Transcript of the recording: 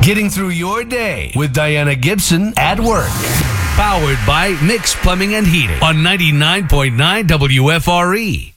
Getting through your day with Diana Gibson at work. Powered by Mix Plumbing and Heating on 99.9 WFRE.